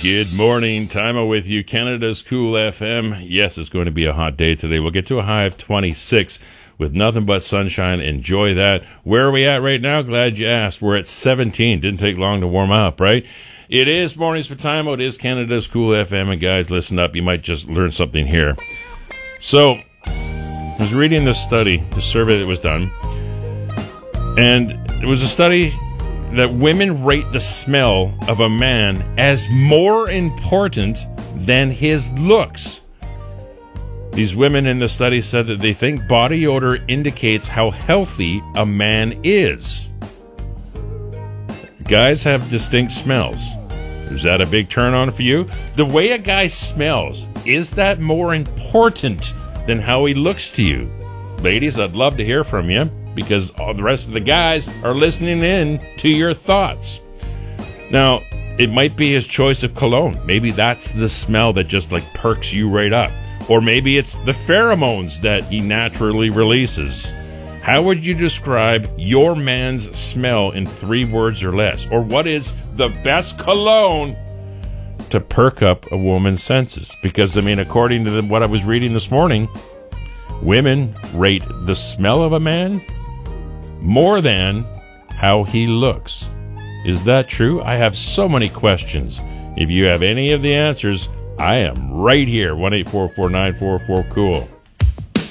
Good morning. Timo with you. Canada's Cool FM. Yes, it's going to be a hot day today. We'll get to a high of 26 with nothing but sunshine. Enjoy that. Where are we at right now? Glad you asked. We're at 17. Didn't take long to warm up, right? It is Mornings with Timo. It is Canada's Cool FM. And guys, listen up. You might just learn something here. So, I was reading this study, the survey that was done. And it was a study that women rate the smell of a man as more important than his looks. These women in the study said that they think body odor indicates how healthy a man is. Guys have distinct smells. Is that a big turn on for you? The way a guy smells, is that more important than how he looks to you? Ladies, I'd love to hear from you, because all the rest of the guys are listening in to your thoughts. Now, it might be his choice of cologne. Maybe that's the smell that just like perks you right up. Or maybe it's the pheromones that he naturally releases. How would you describe your man's smell in 3 words or less? Or what is the best cologne to perk up a woman's senses? Because, I mean, according to what I was reading this morning, women rate the smell of a man more than how he looks. Is that true? I have so many questions. If you have any of the answers, I am right here. 1-844-944-COOL.